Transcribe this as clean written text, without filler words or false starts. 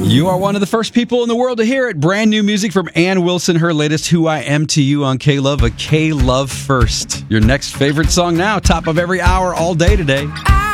You are one of the first people in the world to hear it. Brand new music from Ann Wilson, her latest Who I Am to You on K-Love, a K-Love first. Your next favorite song now, top of every hour, all day today.